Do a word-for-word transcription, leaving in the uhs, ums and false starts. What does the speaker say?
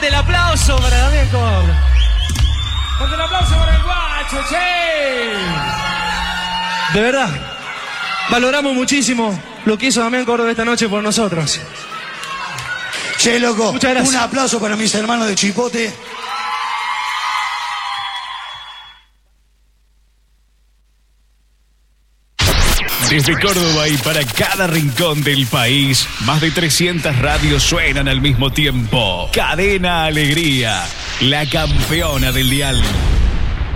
Fuerte el aplauso para Damián Córdoba. Fuerte el aplauso para el guacho, che. De verdad, valoramos muchísimo lo que hizo Damián Córdoba esta noche por nosotros. Che, loco, muchas gracias. Un aplauso para mis hermanos de Chipote. Desde Córdoba y para cada rincón del país, más de trescientas radios suenan al mismo tiempo. Cadena Alegría, la campeona del dial.